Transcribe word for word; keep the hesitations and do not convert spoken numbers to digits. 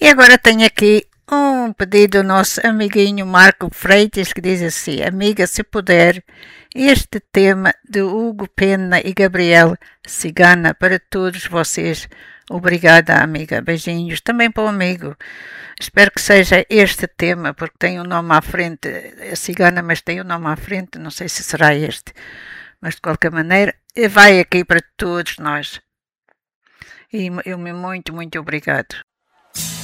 E agora tenho aqui um pedido do nosso amiguinho Marco Freitas que diz assim: amiga, se puder, este tema de Hugo Pena e Gabriel Cigana para todos vocês. Obrigada, amiga. Beijinhos também para o amigo. Espero que seja este tema, porque tem o um nome à frente. É Cigana, mas tem o um nome à frente. Não sei se será este. Mas de qualquer maneira, vai aqui para todos nós. E eu me muito, muito obrigado.